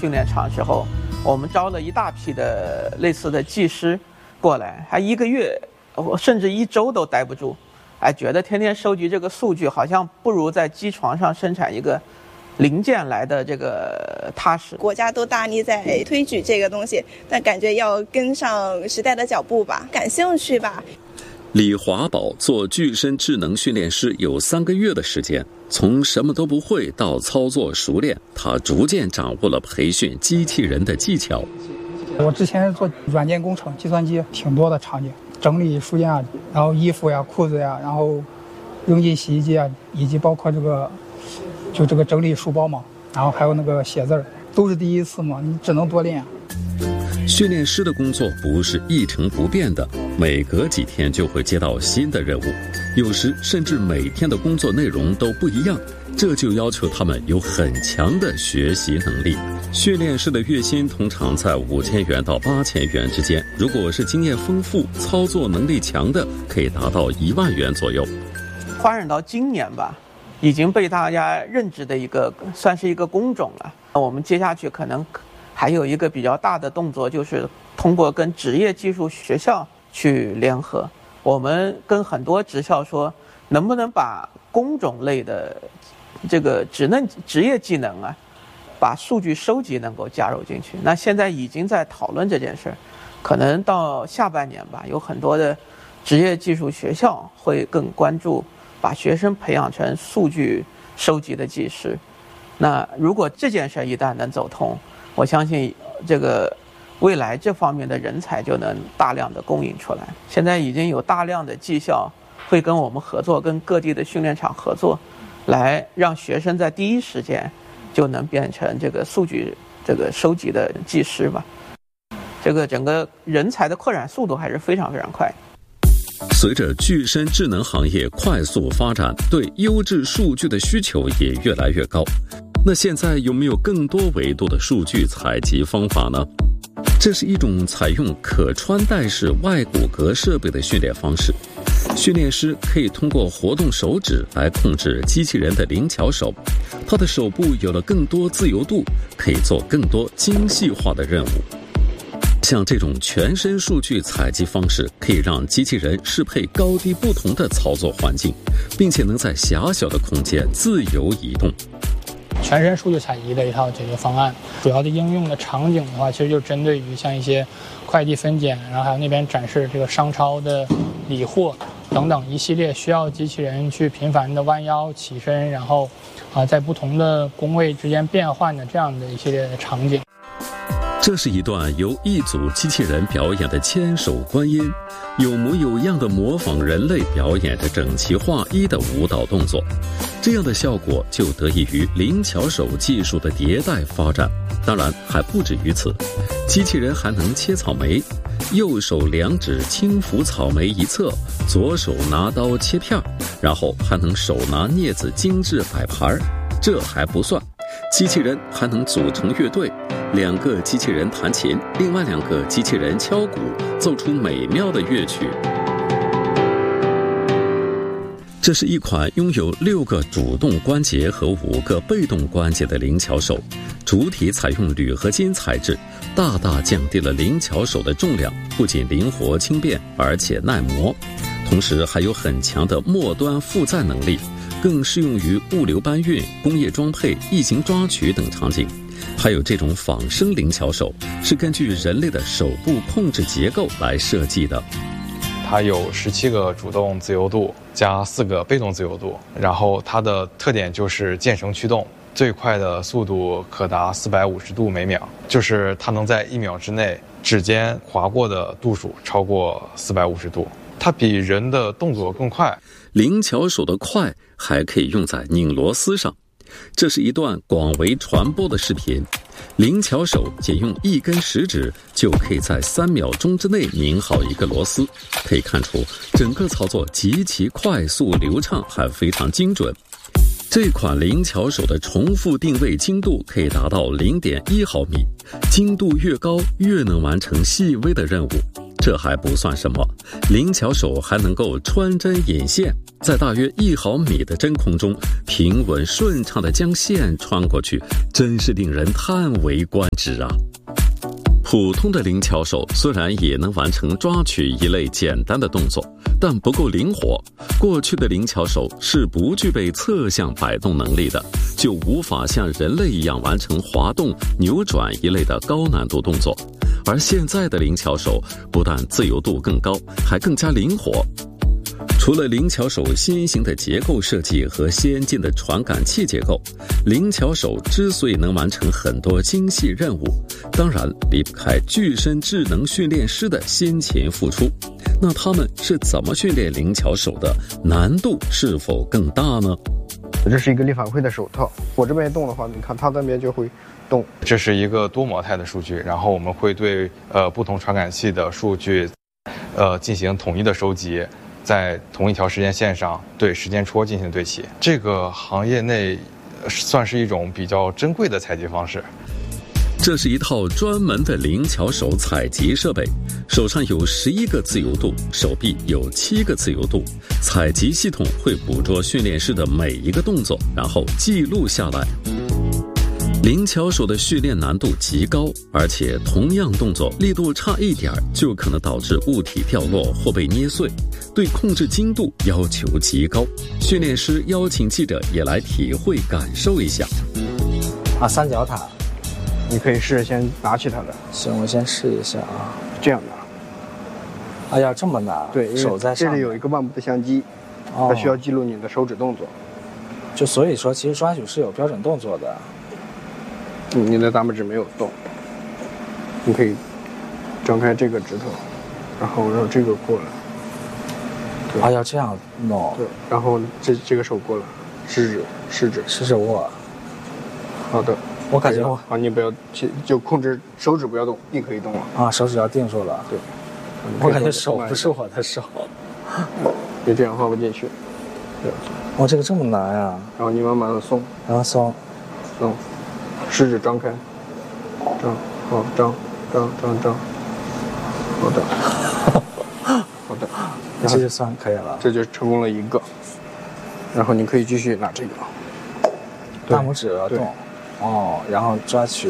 训练场时候，我们招了一大批的类似的技师过来，还1个月甚至1周都待不住，觉得天天收集这个数据好像不如在机床上生产一个零件来的这个踏实。 国家都大力在推举这个东西，但感觉要跟上时代的脚步吧，感兴趣吧。 李华宝做具身智能训练师有3个月的时间，从什么都不会到操作熟练，他逐渐掌握了培训机器人的技巧。 我之前做软件工程，计算机挺多的场景，整理书架，然后衣服呀、裤子呀，然后扔进洗衣机啊，以及包括这个整理书包嘛，然后还有那个写字儿，都是第一次嘛，你只能多练。 训练师的工作不是一成不变的，每隔几天就会接到新的任务，有时甚至每天的工作内容都不一样，这就要求他们有很强的学习能力。训练师的月薪通常在5000元到8000元之间，如果是经验丰富、操作能力强的，可以达到1万元左右。 发展到今年吧，已经被大家认知的算是一个工种了。我们接下去可能还有一个比较大的动作，就是通过跟职业技术学校去联合，我们跟很多职校说，能不能把工种类的这个职业技能把数据收集能够加入进去。那现在已经在讨论这件事，可能到下半年吧，有很多的职业技术学校会更关注把学生培养成数据收集的技师。那如果这件事一旦能走通，我相信这个未来这方面的人才就能大量的供应出来。现在已经有大量的技校会跟我们合作，跟各地的训练场合作，来让学生在第一时间就能变成这个数据这个收集的技师吧。这个整个人才的扩展速度还是非常非常快。 随着具身智能行业快速发展，对优质数据的需求也越来越高。那现在有没有更多维度的数据采集方法呢？这是一种采用可穿戴式外骨骼设备的训练方式。训练师可以通过活动手指来控制机器人的灵巧手，他的手部有了更多自由度，可以做更多精细化的任务。像这种全身数据采集方式，可以让机器人适配高低不同的操作环境，并且能在狭小的空间自由移动。 全身数据采集的一套解决方案，主要的应用的场景的话，其实就针对于像一些快递分拣，然后还有那边展示这个商超的理货等等一系列需要机器人去频繁的弯腰起身，然后在不同的工位之间变换的这样的一系列的场景。 这是一段由一组机器人表演的千手观音，有模有样的模仿人类表演着整齐划一的舞蹈动作。这样的效果就得益于灵巧手技术的迭代发展。当然还不止于此，机器人还能切草莓，右手2指轻抚草莓一侧，左手拿刀切片，然后还能手拿镊子精致摆盘。这还不算，机器人还能组成乐队，2个机器人弹琴，另外2个机器人敲鼓，奏出美妙的乐曲。这是一款拥有6个主动关节和5个被动关节的灵巧手，主体采用铝合金材质，大大降低了灵巧手的重量，不仅灵活轻便，而且耐磨，同时还有很强的末端负载能力，更适用于物流搬运、工业装配、异形抓取等场景。还有这种仿生灵巧手，是根据人类的手部控制结构来设计的。 它有17个主动自由度加4个被动自由度，然后它的特点就是键绳驱动，最快的速度可达450度每秒，就是它能在1秒之内指尖划过的度数超过450度，它比人的动作更快。 灵巧手的快还可以用在拧螺丝上。这是一段广为传播的视频，灵巧手仅用1根食指就可以在3秒钟之内拧好一个螺丝，可以看出整个操作极其快速流畅，还非常精准。这款灵巧手的重复定位精度可以达到0.1毫米，精度越高越能完成细微的任务。 这还不算什么，灵巧手还能够穿针引线，在大约1毫米的真空中平稳顺畅地将线穿过去，真是令人叹为观止啊。普通的灵巧手虽然也能完成抓取一类简单的动作，但不够灵活。过去的灵巧手是不具备侧向摆动能力的，就无法像人类一样完成滑动、扭转一类的高难度动作。而现在的灵巧手不但自由度更高，还更加灵活。除了灵巧手新型的结构设计和先进的传感器结构，灵巧手之所以能完成很多精细任务，当然离不开具身智能训练师的辛勤付出。那他们是怎么训练灵巧手的？难度是否更大呢？ 这是一个力反馈的手套，我这边动的话，你看它这边就会动。 这是一个多模态的数据，然后我们会对不同传感器的数据进行统一的收集，在同一条时间线上对时间戳进行对齐。这个行业内算是一种比较珍贵的采集方式。 这是一套专门的灵巧手采集设备，手上有11个自由度，手臂有7个自由度。采集系统会捕捉训练师的每一个动作，然后记录下来。灵巧手的训练难度极高，而且同样动作力度差一点就可能导致物体掉落或被捏碎，对控制精度要求极高。训练师邀请记者也来体会感受一下。 三角塔， 你可以试着先拿起它的。 行，我先试一下啊。 这样拿。 哎呀，这么难？ 对， 手在上面。 这里有一个腕部的相机，它需要记录你的手指动作。 就所以说，其实抓取是有标准动作的。 你的大拇指没有动，你可以张开这个指头，然后让这个过来。 要这样弄。 对，然后这个手过来，食指握。好的， 我感觉好，你不要就控制手指不要动，你可以动了。 手指要定住了。 对， 我感觉手不是我的手。 你这样放不进去。 对。这个这么难呀！ 然后你慢慢的松， 然后松。 食指张开，张，好的，好的， 这就算可以了， 这就成功了一个。然后你可以继续拿这个， 大拇指要动，然后抓取，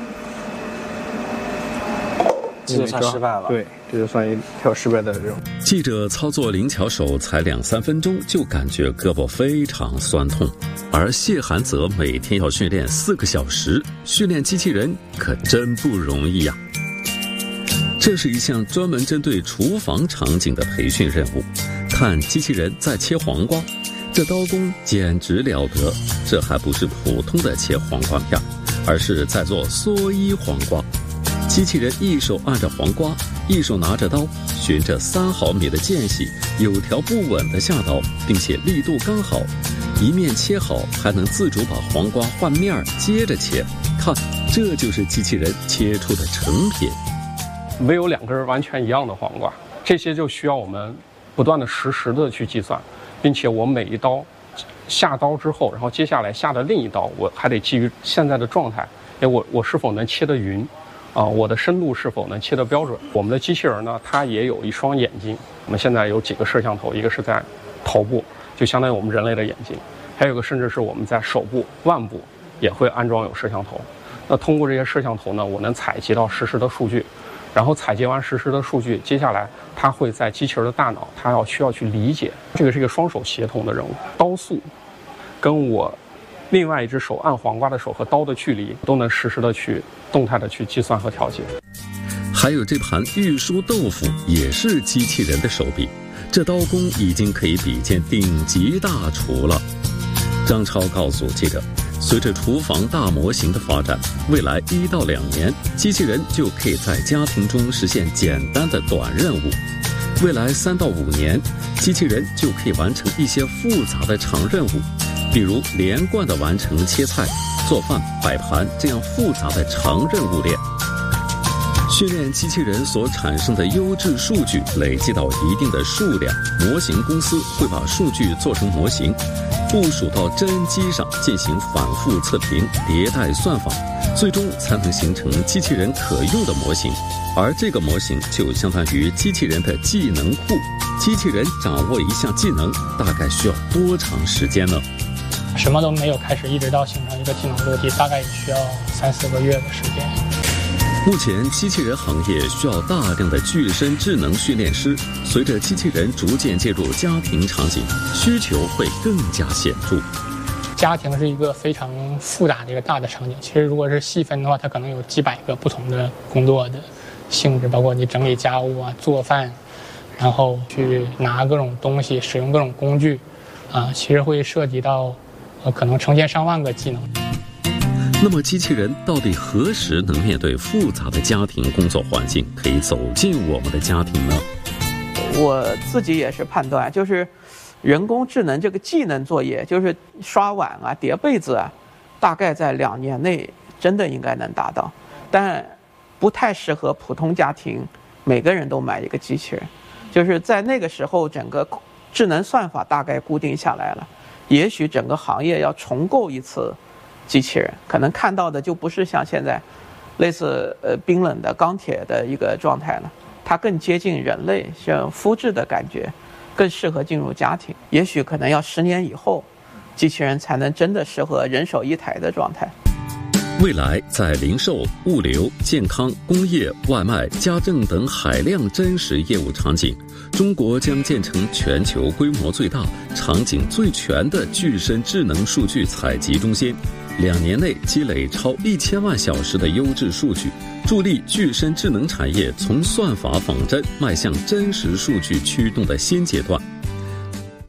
这就算失败了。 对，这就算一条失败的任务。 记者操作灵巧手才2-3分钟，就感觉胳膊非常酸痛。而谢寒则每天要训练4个小时，训练机器人可真不容易呀。这是一项专门针对厨房场景的培训任务。看机器人在切黄瓜，这刀工简直了得。这还不是普通的切黄瓜片，而是在做蓑衣黄瓜。机器人一手按着黄瓜，一手拿着刀，循着3毫米的间隙，有条不紊地下刀，并且力度刚好。一面切好，还能自主把黄瓜换面接着切。看，这就是机器人切出的成品。 没有2根完全一样的黄瓜，这些就需要我们不断的实时的去计算，并且我每一刀下刀之后，然后接下来下的另一刀，我还得基于现在的状态，我是否能切得匀，我的深度是否能切得标准。我们的机器人呢，它也有一双眼睛，我们现在有几个摄像头，一个是在头部，就相当于我们人类的眼睛，还有一个甚至是我们在手部、腕部也会安装有摄像头。那通过这些摄像头呢，我能采集到实时的数据，然后采集完实时的数据，接下来它会在机器人的大脑，它需要去理解，这个是一个双手协同的任务，刀速跟我另外一只手按黄瓜的手和刀的距离都能实时的去动态的去计算和调节。 还有这盘玉酥豆腐也是机器人的手笔，这刀工已经可以比肩顶级大厨了。张超告诉记者，随着厨房大模型的发展，未来1到2年，机器人就可以在家庭中实现简单的短任务。未来3到5年，机器人就可以完成一些复杂的长任务，比如连贯地完成切菜、做饭、摆盘这样复杂的长任务链。训练机器人所产生的优质数据累积到一定的数量，模型公司会把数据做成模型，部署到真机上进行反复测评、迭代算法， 最终才能形成机器人可用的模型。而这个模型就相当于机器人的技能库。机器人掌握一项技能大概需要多长时间呢？ 什么都没有开始，一直到形成一个技能落地，大概也需要3-4个月的时间。 目前机器人行业需要大量的具身智能训练师，随着机器人逐渐介入家庭场景，需求会更加显著。 家庭是一个非常复杂的一个大的场景，其实如果是细分的话，它可能有几百个不同的工作的性质，包括你整理家务啊、做饭，然后去拿各种东西、使用各种工具，其实会涉及到可能成千上万个技能。 那么机器人到底何时能面对复杂的家庭工作环境，可以走进我们的家庭呢？ 我自己也是判断，就是人工智能这个技能作业，就是刷碗啊、叠被子啊，大概在2年内真的应该能达到，但不太适合普通家庭每个人都买一个机器人。就是在那个时候，整个智能算法大概固定下来了，也许整个行业要重构一次机器人，可能看到的就不是像现在类似冰冷的钢铁的一个状态了，它更接近人类，像肤质的感觉，更适合进入家庭。也许可能要10年以后，机器人才能真的适合人手一台的状态。 未来在零售、物流、健康、工业、外卖、家政等海量真实业务场景，中国将建成全球规模最大、场景最全的具身智能数据采集中心。2年内积累超1000万小时的优质数据，助力具身智能产业从算法仿真迈向真实数据驱动的新阶段。